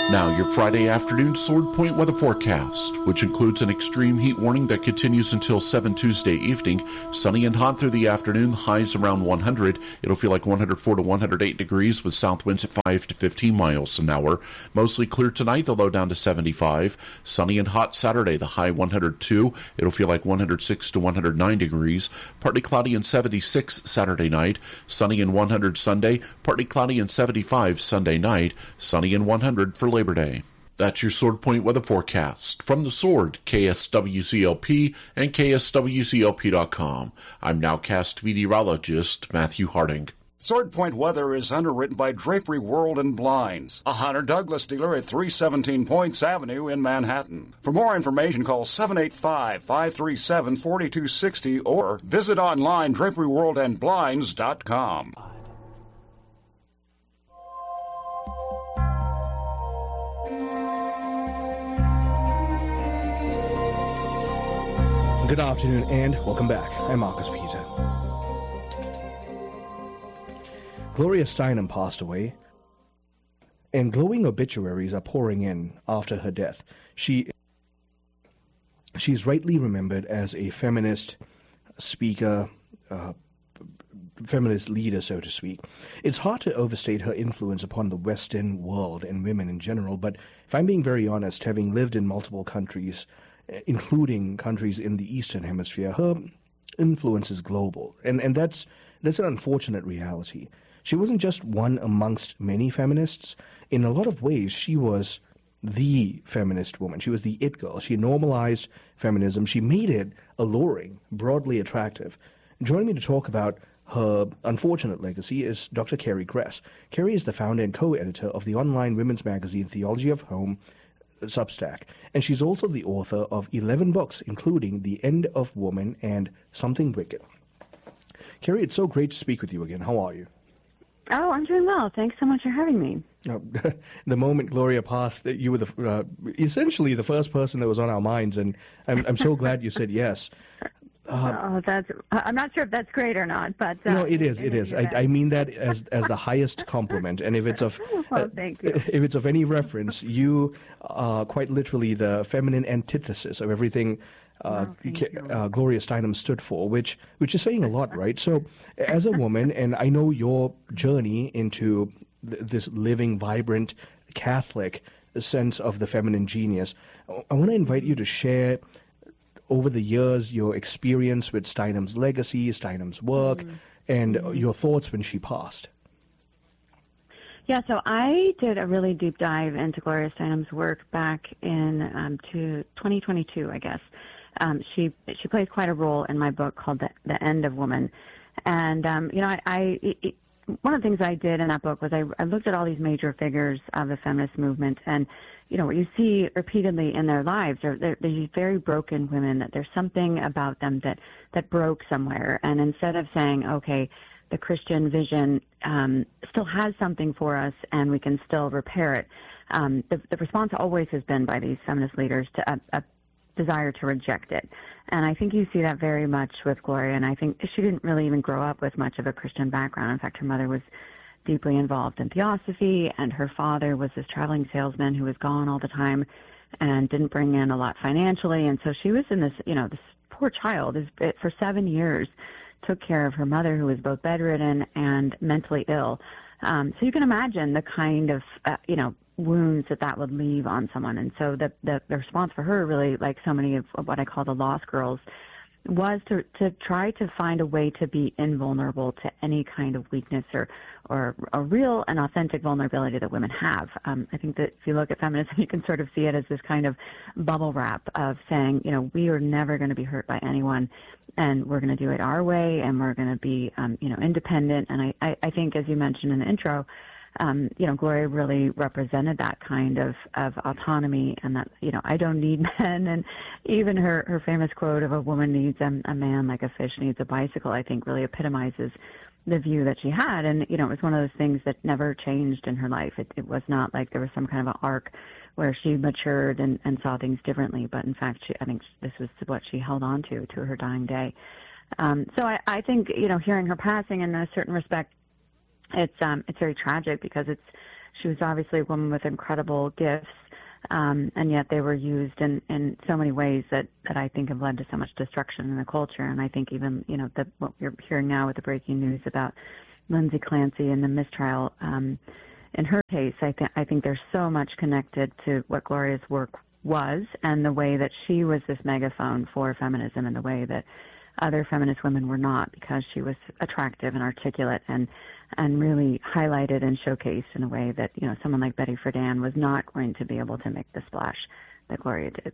Now, your Friday afternoon Sword Point weather forecast, which includes an extreme heat warning that continues until 7 Tuesday evening. Sunny and hot through the afternoon, highs around 100. It'll feel like 104 to 108 degrees with south winds at 5 to 15 miles an hour. Mostly clear tonight, the low down to 75. Sunny and hot Saturday, the high 102. It'll feel like 106 to 109 degrees. Partly cloudy and 76 Saturday night. Sunny and 100 Sunday. Partly cloudy and 75 Sunday night. Sunny and 100 for Labor Day. That's your Sword Point weather forecast. From the Sword, KSWCLP and KSWCLP.com. I'm nowcast meteorologist Matthew Harding. Sword Point weather is underwritten by Drapery World and Blinds, a Hunter Douglas dealer at 317 Points Avenue in Manhattan. For more information, call 785-537-4260 or visit online draperyworldandblinds.com. Good afternoon and welcome back. I'm Marcus Peter. Gloria Steinem passed away, and glowing obituaries are pouring in after her death. She's rightly remembered as a feminist speaker, feminist leader, so to speak. It's hard to overstate her influence upon the Western world and women in general, but if I'm being very honest, having lived in multiple countries, including countries in the Eastern Hemisphere, her influence is global, and that's an unfortunate reality. She wasn't just one amongst many feminists. In a lot of ways, she was the feminist woman. She was the it girl. She normalized feminism. She made it alluring, broadly attractive. Joining me to talk about her unfortunate legacy is Dr. Carrie Gress. Carrie is the founder and co-editor of the online women's magazine Theology of Home, Substack, and she's also the author of 11 books, including The End of Woman and Something Wicked. Carrie, it's so great to speak with you again. How are you? Oh, I'm doing well. Thanks so much for having me. The moment Gloria passed, you were essentially the first person that was on our minds, and I'm so glad you said yes. I'm not sure if that's great or not, but no, it is. It is. I mean that as the highest compliment, and if it's of thank you. If it's of any reference, you are quite literally the feminine antithesis of everything Gloria Steinem stood for, which is saying a lot, right? So, as a woman, and I know your journey into this living, vibrant Catholic sense of the feminine genius, I want to invite you to share over the years your experience with Steinem's legacy, Steinem's work, and your thoughts when she passed. Yeah, so I did a really deep dive into Gloria Steinem's work back in to 2022, I guess. She plays quite a role in my book called The End of Woman. And, one of the things I did in that book was I looked at all these major figures of the feminist movement, and what you see repeatedly in their lives are they're these very broken women, that there's something about them that broke somewhere. And instead of saying, okay, the Christian vision still has something for us and we can still repair it, the response always has been by these feminist leaders to a desire to reject it. And I think you see that very much with Gloria, and I think she didn't really even grow up with much of a Christian background. In fact, her mother was deeply involved in theosophy, and her father was this traveling salesman who was gone all the time and didn't bring in a lot financially. And so she was in this, this poor child for 7 years, took care of her mother, who was both bedridden and mentally ill. So you can imagine the kind of, wounds that would leave on someone. And so the response for her, really, like so many of what I call the lost girls, was to try to find a way to be invulnerable to any kind of weakness or a real and authentic vulnerability that women have. I think that if you look at feminism, you can sort of see it as this kind of bubble wrap of saying, we are never going to be hurt by anyone, and we're going to do it our way, and we're going to be, independent. And I think, as you mentioned in the intro, Gloria really represented that kind of autonomy, and that, I don't need men. And even her famous quote of a woman needs a man like a fish needs a bicycle, I think really epitomizes the view that she had. And, it was one of those things that never changed in her life. It was not like there was some kind of an arc where she matured and saw things differently. But in fact, I think this was what she held on to her dying day. So I think, hearing her passing in a certain respect, it's very tragic, because She was obviously a woman with incredible gifts, and yet they were used in so many ways that I think have led to so much destruction in the culture. And I think even, what you're hearing now with the breaking news about Lindsay Clancy and the mistrial, in her case, I think there's so much connected to what Gloria's work was and the way that she was this megaphone for feminism and the way that other feminist women were not, because she was attractive and articulate and really highlighted and showcased in a way that, someone like Betty Friedan was not going to be able to make the splash that Gloria did.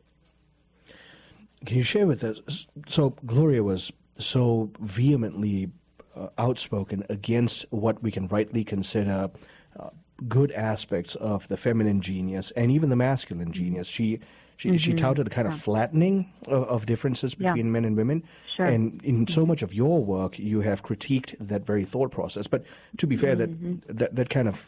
Can you share with us, so Gloria was so vehemently outspoken against what we can rightly consider good aspects of the feminine genius and even the masculine genius. She touted a kind of flattening of differences between men and women. Sure. And in so much of your work, you have critiqued that very thought process. But to be fair, that kind of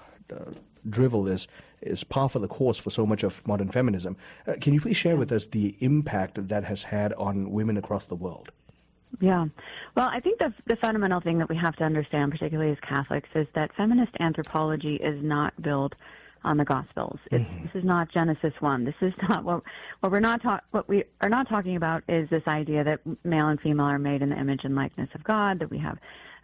drivel is par for the course for so much of modern feminism. Can you please share with us the impact that has had on women across the world? Yeah. Well, I think the fundamental thing that we have to understand, particularly as Catholics, is that feminist anthropology is not built on the Gospels. This is not Genesis 1. This is not what we are not talking about is this idea that male and female are made in the image and likeness of God, that we have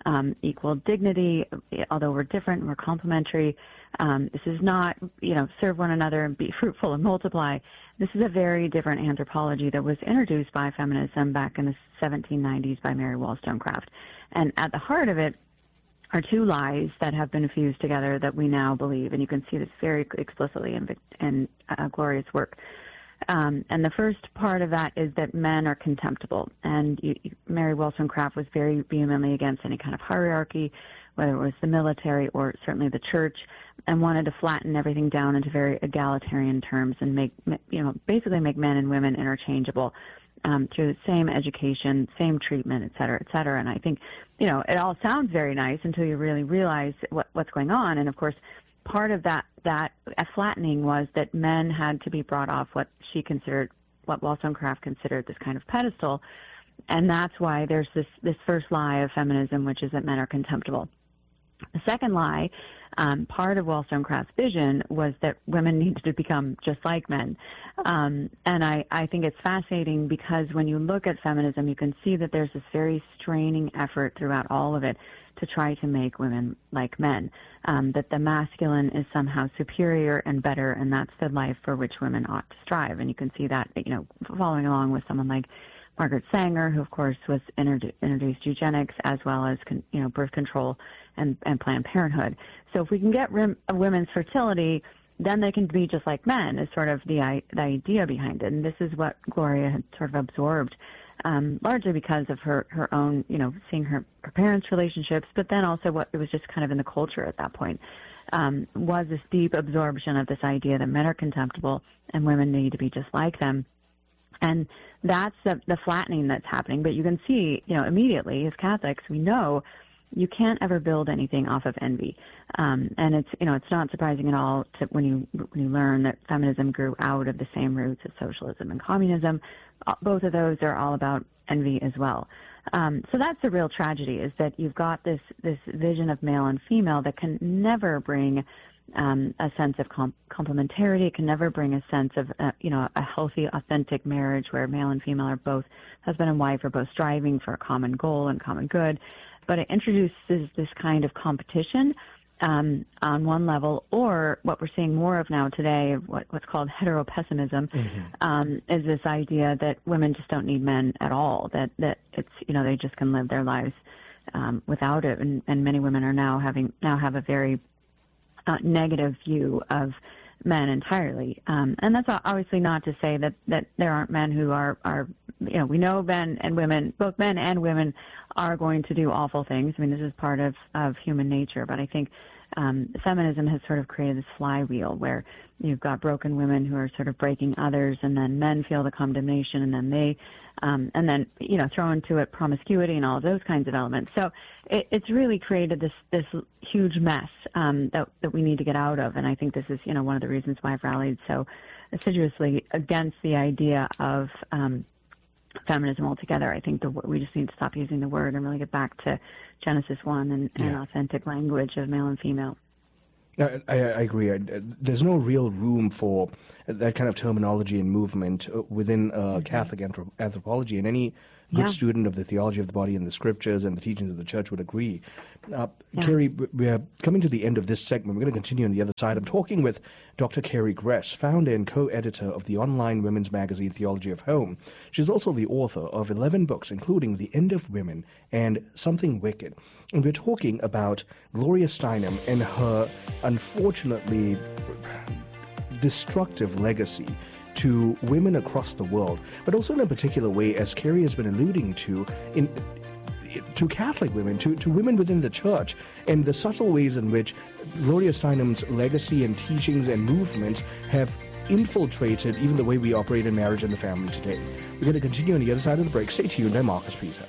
equal dignity, although we're different, we're complementary. This is not, serve one another and be fruitful and multiply. This is a very different anthropology that was introduced by feminism back in the 1790s by Mary Wollstonecraft. And at the heart of it are two lies that have been fused together that we now believe, and you can see this very explicitly in Gloria's work. And the first part of that is that men are contemptible. And Mary Wollstonecraft was very vehemently against any kind of hierarchy, whether it was the military or certainly the church, and wanted to flatten everything down into very egalitarian terms and basically make men and women interchangeable through the same education, same treatment, et cetera, et cetera. And I think, it all sounds very nice until you really realize what's going on. And of course, part of that flattening was that men had to be brought off what Wollstonecraft considered this kind of pedestal. And that's why there's this first lie of feminism, which is that men are contemptible. The second lie, part of Wollstonecraft's vision, was that women needed to become just like men. And I think it's fascinating because when you look at feminism, you can see that there's this very straining effort throughout all of it to try to make women like men, that the masculine is somehow superior and better, and that's the life for which women ought to strive. And you can see that, following along with someone like Margaret Sanger, who, of course, was introduced eugenics as well as, birth control and Planned Parenthood. So if we can get women's fertility, then they can be just like men, is sort of the idea behind it. And this is what Gloria had sort of absorbed, largely because of her own, seeing her parents' relationships, but then also what it was just kind of in the culture at that point, was this deep absorption of this idea that men are contemptible and women need to be just like them. And that's the flattening that's happening. But you can see, immediately as Catholics, we know you can't ever build anything off of envy. And it's not surprising at all when you learn that feminism grew out of the same roots as socialism and communism. Both of those are all about envy as well. So that's the real tragedy, is that you've got this vision of male and female that can never bring a sense of complementarity. It can never bring a sense of, a healthy, authentic marriage where male and female are both, husband and wife are both striving for a common goal and common good. But it introduces this kind of competition on one level, or what we're seeing more of now today, what's called heteropessimism, is this idea that women just don't need men at all, that it's, they just can live their lives without it. And many women are now have a very negative view of men entirely. And that's obviously not to say that there aren't men who are we know men and women, both men and women, are going to do awful things. I mean, this is part of human nature, but I think feminism has sort of created this flywheel where you've got broken women who are sort of breaking others, and then men feel the condemnation, and then they, and then, throw into it promiscuity and all of those kinds of elements. So it's really created this huge mess that we need to get out of, and I think this is, one of the reasons why I've rallied so assiduously against the idea of feminism altogether. I think we just need to stop using the word and really get back to Genesis 1 and authentic language of male and female. I agree. There's no real room for that kind of terminology and movement within Catholic anthropology, and any good student of the theology of the body and the scriptures and the teachings of the church would agree. Carrie, we're coming to the end of this segment. We're going to continue on the other side. I'm talking with Dr. Carrie Gress, founder and co-editor of the online women's magazine Theology of Home. She's also the author of 11 books, including The End of Women and Something Wicked. And we're talking about Gloria Steinem and her unfortunately destructive legacy to women across the world, but also in a particular way, as Carrie has been alluding to, to Catholic women, to women within the church, and the subtle ways in which Gloria Steinem's legacy and teachings and movements have infiltrated even the way we operate in marriage and the family today. We're going to continue on the other side of the break. Stay tuned. I'm Marcus Peter.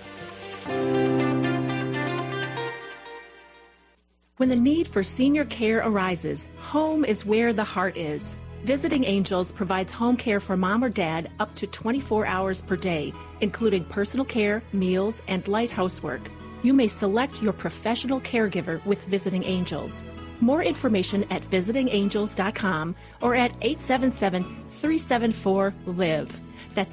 When the need for senior care arises, home is where the heart is. Visiting Angels provides home care for mom or dad up to 24 hours per day, including personal care, meals, and light housework. You may select your professional caregiver with Visiting Angels. More information at visitingangels.com or at 877-374-LIVE. That's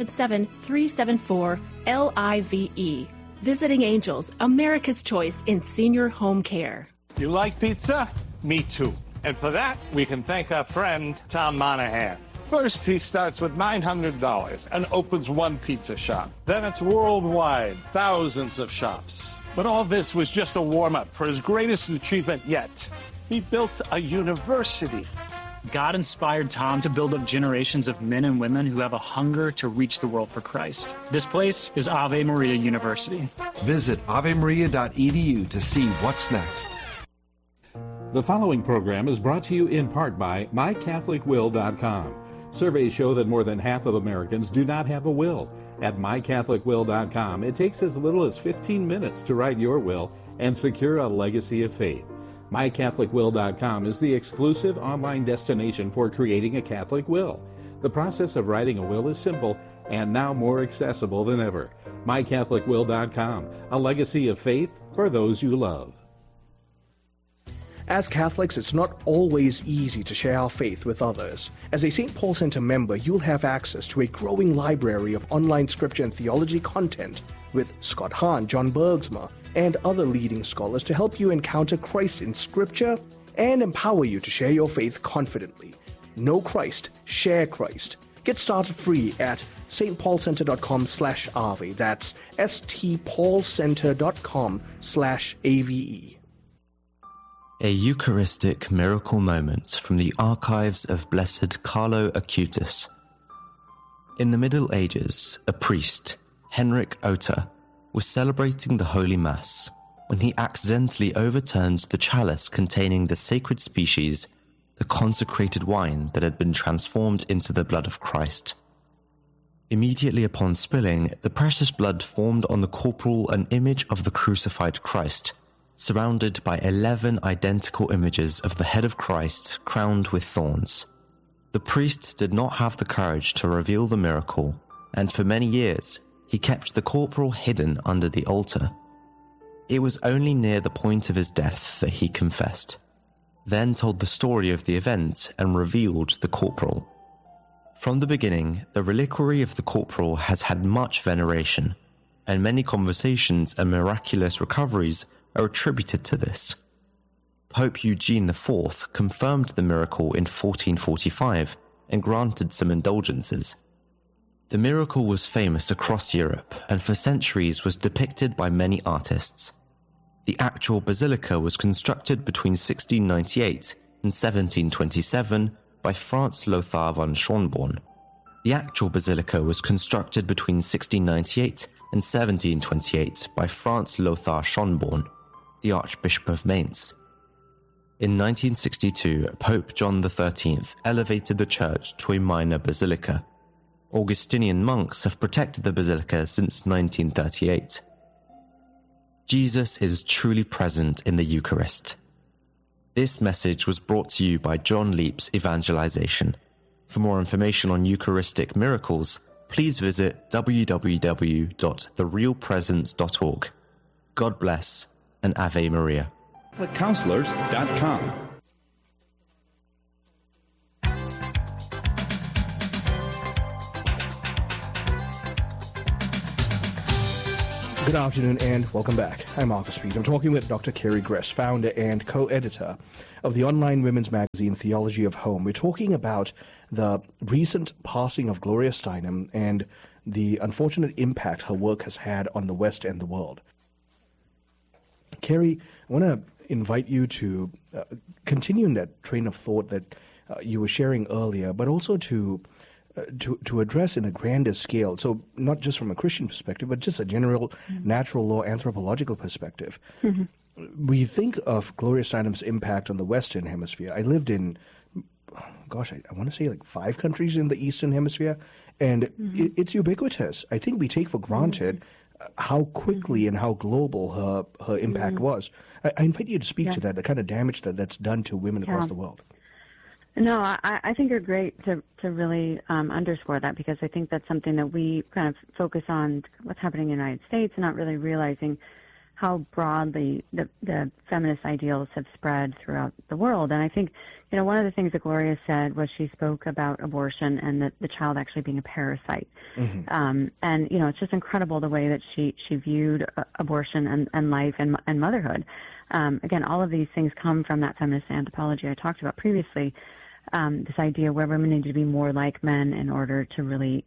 877-374-LIVE. Visiting Angels, America's choice in senior home care. You like pizza? Me too. And for that, we can thank our friend, Tom Monahan. First, he starts with $900 and opens one pizza shop. Then it's worldwide, thousands of shops. But all this was just a warm-up for his greatest achievement yet. He built a university. God inspired Tom to build up generations of men and women who have a hunger to reach the world for Christ. This place is Ave Maria University. Visit avemaria.edu to see what's next. The following program is brought to you in part by MyCatholicWill.com. Surveys show that more than half of Americans do not have a will. At MyCatholicWill.com, it takes as little as 15 minutes to write your will and secure a legacy of faith. MyCatholicWill.com is the exclusive online destination for creating a Catholic will. The process of writing a will is simple and now more accessible than ever. MyCatholicWill.com, a legacy of faith for those you love. As Catholics, it's not always easy to share our faith with others. As a St. Paul Center member, you'll have access to a growing library of online scripture and theology content with Scott Hahn, John Bergsma, and other leading scholars to help you encounter Christ in Scripture and empower you to share your faith confidently. Know Christ, share Christ. Get started free at stpaulcenter.com/Ave. That's stpaulcenter.com/AVE. A Eucharistic miracle moment from the archives of Blessed Carlo Acutis. In the Middle Ages, a priest, Henrik Otter, was celebrating the Holy Mass when he accidentally overturned the chalice containing the sacred species, the consecrated wine that had been transformed into the blood of Christ. Immediately upon spilling, the precious blood formed on the corporal an image of the crucified Christ, surrounded by 11 identical images of the head of Christ crowned with thorns. The priest did not have the courage to reveal the miracle, and for many years he kept the corporal hidden under the altar. It was only near the point of his death that he confessed, then told the story of the event and revealed the corporal. From the beginning, the reliquary of the corporal has had much veneration, and many conversations and miraculous recoveries are attributed to this. Pope Eugene IV confirmed the miracle in 1445 and granted some indulgences. The miracle was famous across Europe and for centuries was depicted by many artists. The actual basilica was constructed between 1698 and 1727 by Franz Lothar von Schönborn. The actual basilica was constructed between 1698 and 1728 by Franz Lothar Schönborn, the Archbishop of Mainz. In 1962, Pope John XIII elevated the church to a minor basilica. Augustinian monks have protected the basilica since 1938. Jesus is truly present in the Eucharist. This message was brought to you by John Leap's Evangelization. For more information on Eucharistic miracles, please visit www.therealpresence.org. God bless and Ave Maria. CatholicCounselors.com. Good afternoon and welcome back. I'm Marcus Pete. I'm talking with Dr. Carrie Gress, founder and co-editor of the online women's magazine Theology of Home. We're talking about the recent passing of Gloria Steinem and the unfortunate impact her work has had on the West and the world. Carrie, I want to invite you to continue in that train of thought that you were sharing earlier, but also to address in a grander scale, so not just from a Christian perspective, but just a general natural law anthropological perspective. Mm-hmm. We think of Gloria Steinem's impact on the Western Hemisphere. I lived in, I want to say like 5 countries in the Eastern Hemisphere, and it's ubiquitous. I think we take for granted how quickly and how global her impact was. I invite you to speak to that, the kind of damage that's done to women across the world. No, I think you're great to really underscore that, because I think that's something that we kind of focus on what's happening in the United States and not really realizing how broadly the feminist ideals have spread throughout the world. And I think, one of the things that Gloria said was she spoke about abortion and the child actually being a parasite. Mm-hmm. And, it's just incredible the way that she viewed abortion and life and motherhood. Again, all of these things come from that feminist anthropology I talked about previously. This idea where women need to be more like men in order to really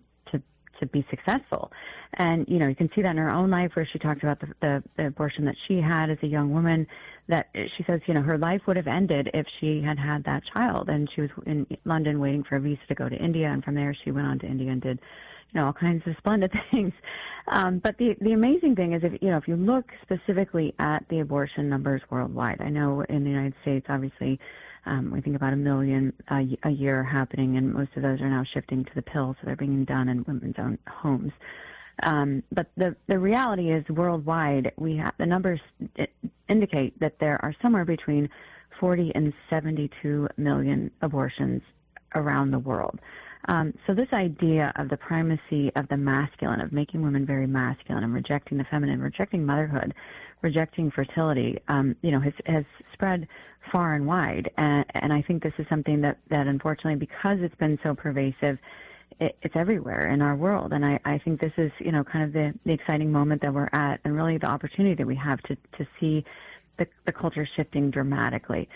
to be successful. And, you can see that in her own life, where she talked about the abortion that she had as a young woman, that she says, her life would have ended if she had had that child. And she was in London waiting for a visa to go to India, and from there she went on to India and did all kinds of splendid things. But the amazing thing is, if you look specifically at the abortion numbers worldwide, I know in the United States, obviously, we think about 1 million a year happening, and most of those are now shifting to the pill, so they're being done in women's own homes. But the reality is, worldwide, the numbers indicate that there are somewhere between 40 and 72 million abortions around the world. So this idea of the primacy of the masculine, of making women very masculine and rejecting the feminine, rejecting motherhood, rejecting fertility, has spread far and wide. And I think this is something that unfortunately, because it's been so pervasive, it's everywhere in our world. And I think this is, kind of the exciting moment that we're at, and really the opportunity that we have to see the culture shifting dramatically.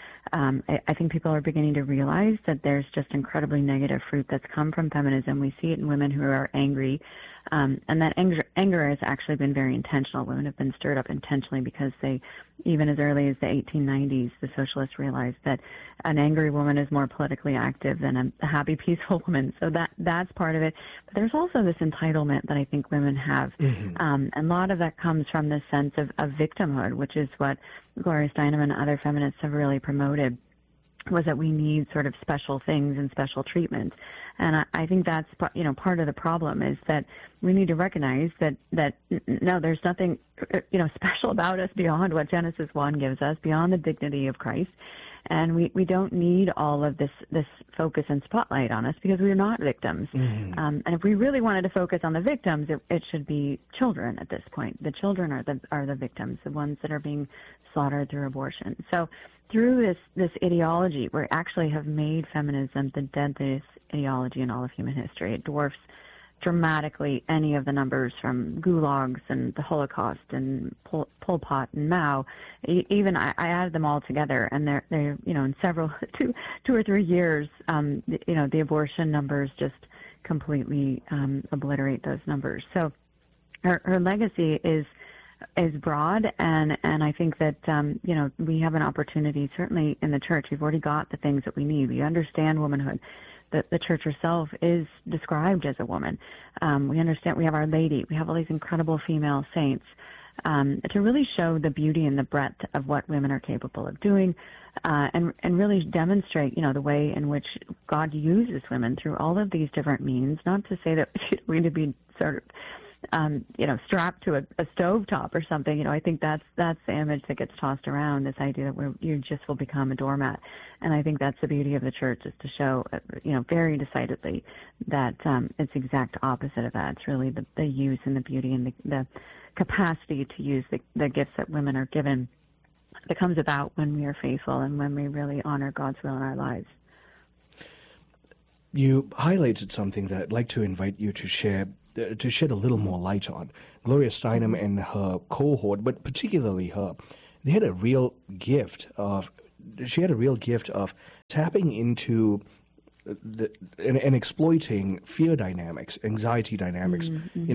I think people are beginning to realize that there's just incredibly negative fruit that's come from feminism. We see it in women who are angry, and that anger has actually been very intentional. Women have been stirred up intentionally because they, even as early as the 1890s, the socialists realized that an angry woman is more politically active than a happy, peaceful woman. So that's part of it. But there's also this entitlement that I think women have. Mm-hmm. And a lot of that comes from this sense of victimhood, which is what Gloria Steinem and other feminists have really promoted, was that we need sort of special things and special treatment. And I think that's, part of the problem, is that we need to recognize that no, there's nothing, special about us beyond what Genesis 1 gives us, beyond the dignity of Christ. And we don't need all of this focus and spotlight on us, because we're not victims. Mm-hmm. And if we really wanted to focus on the victims, it should be children at this point. The children are the victims, the ones that are being slaughtered through abortion. So through this ideology, we actually have made feminism the deadliest ideology in all of human history. It dwarfs dramatically any of the numbers from gulags and the Holocaust and Pol Pot and Mao. Even I added them all together, and they're in several 2 or 3 years, the abortion numbers just completely obliterate those numbers. So her legacy is broad, and I think that we have an opportunity, certainly in the church. We've already got the things that we need. We understand womanhood. The church herself is described as a woman. We understand, we have Our Lady, we have all these incredible female saints, to really show the beauty and the breadth of what women are capable of doing, and really demonstrate, the way in which God uses women through all of these different means. Not to say that we need to be sort of strapped to a stovetop or something. I think that's the image that gets tossed around, this idea that you just will become a doormat. And I think that's the beauty of the church, is to show, very decidedly that it's the exact opposite of that. It's really the use and the beauty and the capacity to use the gifts that women are given that comes about when we are faithful and when we really honor God's will in our lives. You highlighted something that I'd like to invite you to share. to shed a little more light on. Gloria Steinem and her cohort, but particularly her, she had a real gift of tapping into and exploiting fear dynamics, anxiety dynamics.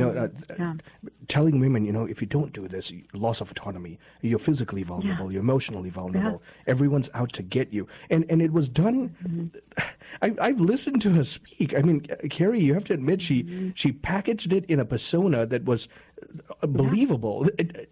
Telling women, if you don't do this, loss of autonomy, you're physically vulnerable, you're emotionally vulnerable, everyone's out to get you. And it was done. I've listened to her speak. I mean, Carrie, you have to admit, she packaged it in a persona that was believable.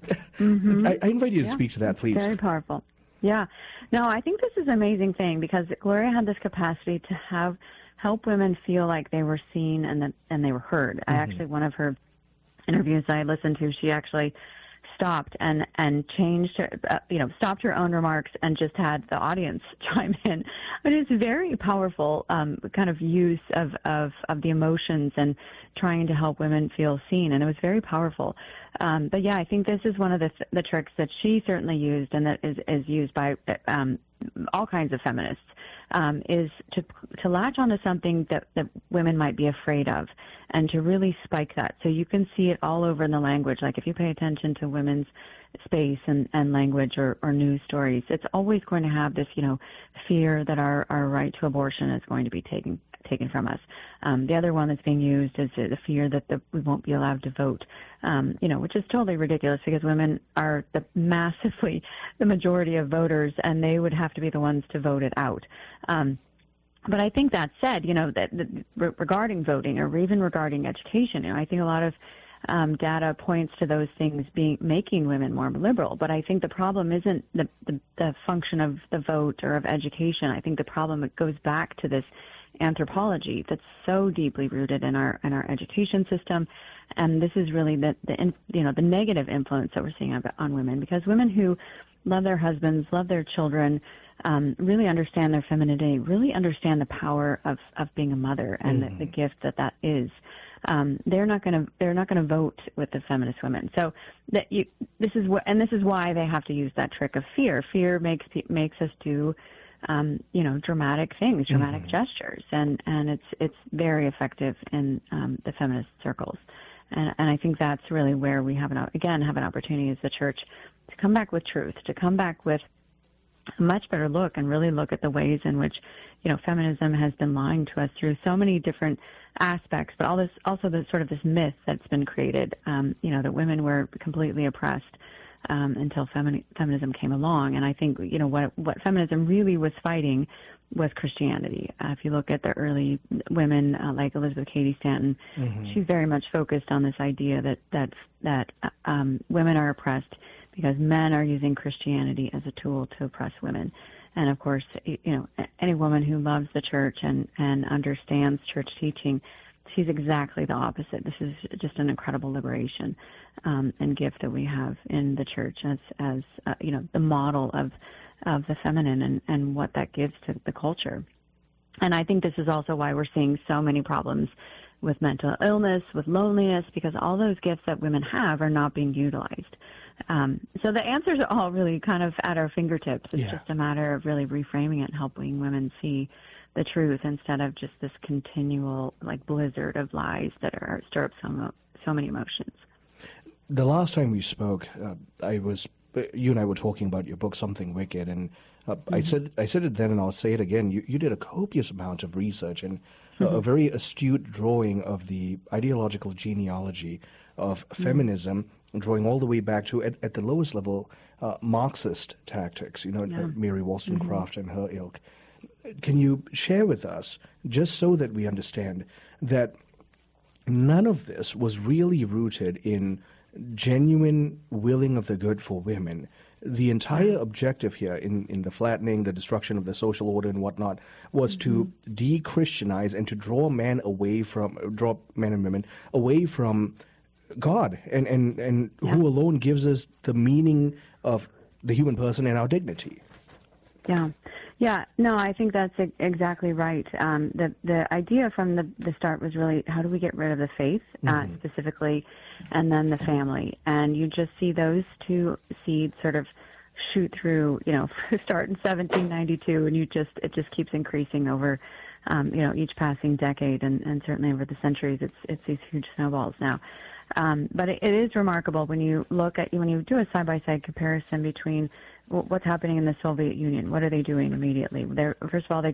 I invite you to speak to that, please. Very powerful. Yeah. No, I think this is an amazing thing because Gloria had this capacity to help women feel like they were seen and they were heard. I actually, one of her interviews I listened to, she actually stopped and changed her, stopped her own remarks and just had the audience chime in. But it's very powerful kind of use of the emotions and trying to help women feel seen, and it was very powerful. But yeah, I think this is one of the tricks that she certainly used, and that is used by all kinds of feminists, is to latch onto something that women might be afraid of, and to really spike that. So you can see it all over in the language. Like if you pay attention to women's space and language or news stories, it's always going to have this, fear that our right to abortion is going to be taken from us. The other one that's being used is the fear that we won't be allowed to vote, which is totally ridiculous because women are the majority of voters, and they would have to be the ones to vote it out. But I think that said, that regarding voting or even regarding education, I think a lot of data points to those things making women more liberal. But I think the problem isn't the function of the vote or of education. I think the problem goes back to this anthropology that's so deeply rooted in our education system, and this is really the negative influence that we're seeing on women, because women who love their husbands, love their children, really understand their femininity, really understand the power of being a mother and the gift that is. They're not going to vote with the feminist women. So this is why they have to use that trick of fear. Fear makes us do dramatic things, dramatic gestures, and it's very effective in the feminist circles. And I think that's really where we have an opportunity as the church to come back with truth, to come back with a much better look and really look at the ways in which, feminism has been lying to us through so many different aspects, but also this myth that's been created, that women were completely oppressed until feminism came along. And I think, what feminism really was fighting was Christianity. If you look at the early women like Elizabeth Cady Stanton, she's very much focused on this idea that women are oppressed because men are using Christianity as a tool to oppress women. And of course, any woman who loves the church and understands church teaching sees exactly the opposite. This is just an incredible liberation and gift that we have in the church as the model of the feminine and what that gives to the culture. And I think this is also why we're seeing so many problems with mental illness, with loneliness, because all those gifts that women have are not being utilized. So the answers are all really kind of at our fingertips. It's just a matter of really reframing it and helping women see the truth instead of just this continual blizzard of lies that stir up so many emotions. The last time we spoke, you and I were talking about your book, Something Wicked, and I said it then, and I'll say it again. You did a copious amount of research and a very astute drawing of the ideological genealogy of feminism, drawing all the way back to, at the lowest level, Marxist tactics. Mary Wollstonecraft and her ilk. Can you share with us, just so that we understand, that none of this was really rooted in genuine willing of the good for women? The entire objective here in the flattening, the destruction of the social order and whatnot, was to de-Christianize and to draw men and women away from God and who alone gives us the meaning of the human person and our dignity. Yeah. No, I think that's exactly right. The idea from the start was really, how do we get rid of the faith specifically, and then the family? And you just see those two seeds sort of shoot through, start in 1792, and it just keeps increasing over each passing decade, and certainly over the centuries, it's these huge snowballs now. But it is remarkable when you do a side-by-side comparison between what's happening in the Soviet Union. What are they doing immediately? First of all, they